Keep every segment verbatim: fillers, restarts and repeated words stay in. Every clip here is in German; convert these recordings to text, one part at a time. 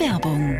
Werbung.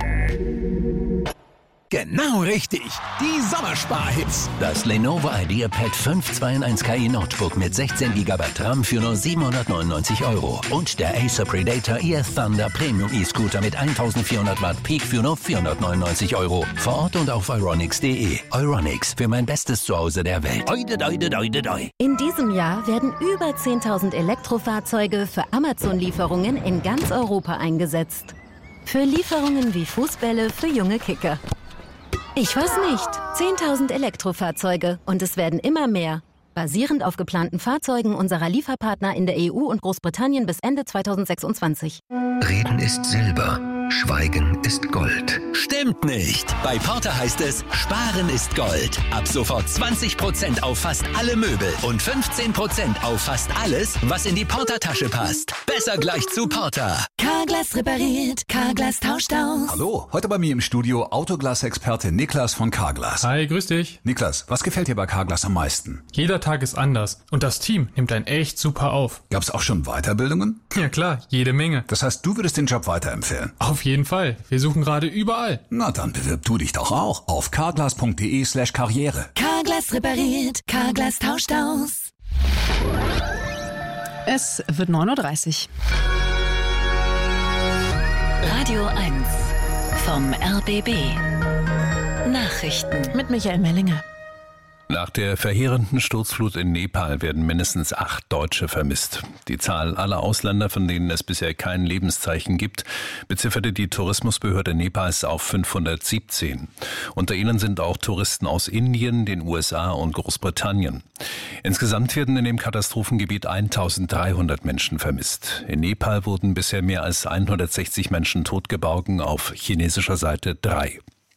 Genau richtig. Die Sommersparhits. Das Lenovo IdeaPad fünf zwei in eins K I Notebook mit sechzehn Gigabyte RAM für nur siebenhundertneunundneunzig Euro. Und der Acer Predator E F Thunder Premium E-Scooter mit eintausendvierhundert Watt Peak für nur vierhundertneunundneunzig Euro. Vor Ort und auf euronics punkt de. Euronics, für mein bestes Zuhause der Welt. Oide, oide, oide, oide. In diesem Jahr werden über zehntausend Elektrofahrzeuge für Amazon-Lieferungen in ganz Europa eingesetzt. Für Lieferungen wie Fußbälle für junge Kicker. Ich weiß nicht. zehntausend Elektrofahrzeuge und es werden immer mehr. Basierend auf geplanten Fahrzeugen unserer Lieferpartner in der E U und Großbritannien bis Ende zweitausendsechsundzwanzig. Reden ist Silber, Schweigen ist Gold. Stimmt nicht. Bei Porter heißt es, Sparen ist Gold. Ab sofort zwanzig Prozent auf fast alle Möbel und fünfzehn Prozent auf fast alles, was in die Porter-Tasche passt. Besser gleich zu Porter. Carglass repariert, Carglass tauscht aus. Hallo, heute bei mir im Studio Autoglas-Experte Niklas von Carglass. Hi, grüß dich. Niklas, was gefällt dir bei Carglass am meisten? Jeder Tag ist anders und das Team nimmt einen echt super auf. Gab's auch schon Weiterbildungen? Ja klar, jede Menge. Das heißt, du würdest den Job weiterempfehlen? Auf jeden Fall. Wir suchen gerade überall. Na, dann bewirb du dich doch auch auf carglass punkt de slash karriere. Carglass repariert, Carglass tauscht aus. Es wird neun Uhr dreißig. Radio eins vom R B B. Nachrichten Mit Michael Mellinger. Nach der verheerenden Sturzflut in Nepal werden mindestens acht Deutsche vermisst. Die Zahl aller Ausländer, von denen es bisher kein Lebenszeichen gibt, bezifferte die Tourismusbehörde Nepals auf fünfhundertsiebzehn. Unter ihnen sind auch Touristen aus Indien, den U S A und Großbritannien. Insgesamt werden in dem Katastrophengebiet eintausenddreihundert Menschen vermisst. In Nepal wurden bisher mehr als hundertsechzig Menschen totgeborgen, auf chinesischer Seite drei.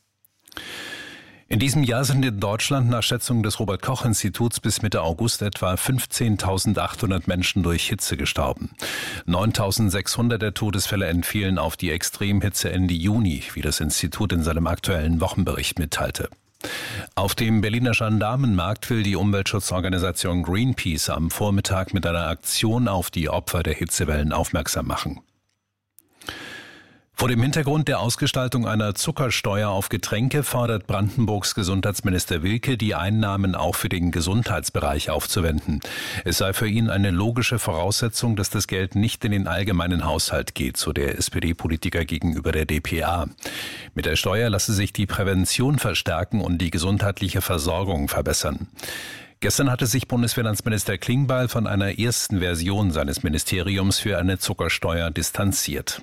In diesem Jahr sind in Deutschland nach Schätzung des Robert-Koch-Instituts bis Mitte August etwa fünfzehntausendachthundert Menschen durch Hitze gestorben. neuntausendsechshundert der Todesfälle entfielen auf die Extremhitze Ende Juni, wie das Institut in seinem aktuellen Wochenbericht mitteilte. Auf dem Berliner Gendarmenmarkt will die Umweltschutzorganisation Greenpeace am Vormittag mit einer Aktion auf die Opfer der Hitzewellen aufmerksam machen. Vor dem Hintergrund der Ausgestaltung einer Zuckersteuer auf Getränke fordert Brandenburgs Gesundheitsminister Wilke, die Einnahmen auch für den Gesundheitsbereich aufzuwenden. Es sei für ihn eine logische Voraussetzung, dass das Geld nicht in den allgemeinen Haushalt geht, so der S P D-Politiker gegenüber der d p a. Mit der Steuer lasse sich die Prävention verstärken und die gesundheitliche Versorgung verbessern. Gestern hatte sich Bundesfinanzminister Klingbeil von einer ersten Version seines Ministeriums für eine Zuckersteuer distanziert.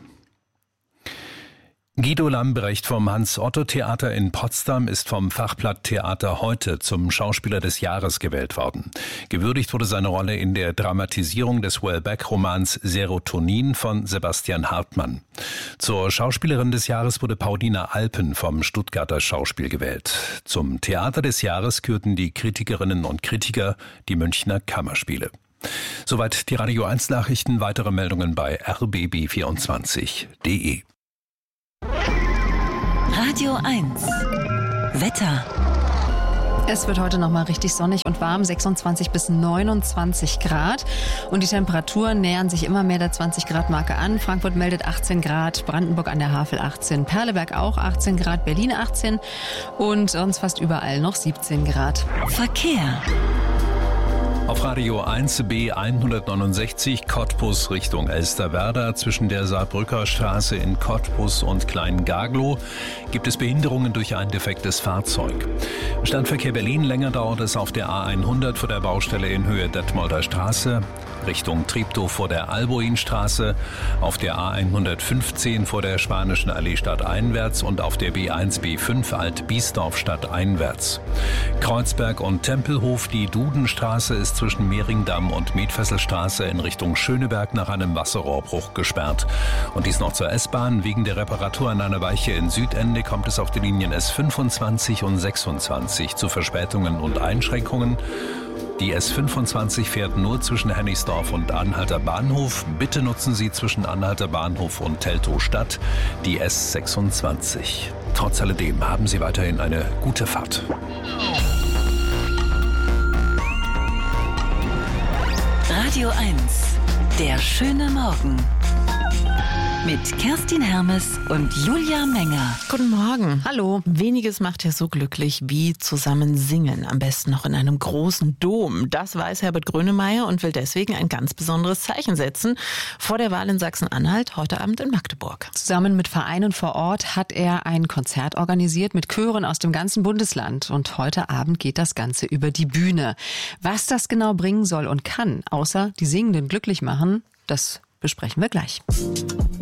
Guido Lambrecht vom Hans-Otto-Theater in Potsdam ist vom Fachblatt Theater heute zum Schauspieler des Jahres gewählt worden. Gewürdigt wurde seine Rolle in der Dramatisierung des Houellebecq-Romans Serotonin von Sebastian Hartmann. Zur Schauspielerin des Jahres wurde Paulina Alpen vom Stuttgarter Schauspiel gewählt. Zum Theater des Jahres kürten die Kritikerinnen und Kritiker die Münchner Kammerspiele. Soweit die Radio eins Nachrichten, weitere Meldungen bei r b b vierundzwanzig punkt de. Radio eins Wetter. Es wird heute nochmal richtig sonnig und warm, sechsundzwanzig bis neunundzwanzig Grad. Und die Temperaturen nähern sich immer mehr der zwanzig Grad Marke an. Frankfurt meldet achtzehn Grad, Brandenburg an der Havel achtzehn, Perleberg auch achtzehn Grad, Berlin achtzehn und sonst fast überall noch siebzehn Grad. Verkehr. Auf Radio eins B hundertneunundsechzig Cottbus Richtung Elsterwerda zwischen der Saarbrücker Straße in Cottbus und Klein-Gaglow gibt es Behinderungen durch ein defektes Fahrzeug. Stadtverkehr Berlin, länger dauert es auf der A hundert vor der Baustelle in Höhe Detmolder Straße, Richtung Treptow vor der Alboinstraße, auf der A hundertfünfzehn vor der Spanischen Allee stadteinwärts und auf der B eins B fünf Alt-Biesdorf stadteinwärts. Kreuzberg und Tempelhof, die Dudenstraße ist zwischen Mehringdamm und Medfesselstraße in Richtung Schöneberg nach einem Wasserrohrbruch gesperrt. Und dies noch zur S-Bahn. Wegen der Reparatur an einer Weiche in Südende kommt es auf den Linien S fünfundzwanzig und sechsundzwanzig zu Verspätungen und Einschränkungen. Die S fünfundzwanzig fährt nur zwischen Hennigsdorf und Anhalter Bahnhof. Bitte nutzen Sie zwischen Anhalter Bahnhof und Teltow-Stadt die S sechsundzwanzig. Trotz alledem haben Sie weiterhin eine gute Fahrt. Radio eins, der schöne Morgen. Mit Kerstin Hermes und Julia Menger. Guten Morgen. Hallo. Weniges macht ja so glücklich wie zusammen singen. Am besten noch in einem großen Dom. Das weiß Herbert Grönemeyer und will deswegen ein ganz besonderes Zeichen setzen. Vor der Wahl in Sachsen-Anhalt, heute Abend in Magdeburg. Zusammen mit Vereinen vor Ort hat er ein Konzert organisiert mit Chören aus dem ganzen Bundesland. Und heute Abend geht das Ganze über die Bühne. Was das genau bringen soll und kann, außer die Singenden glücklich machen, das besprechen wir gleich.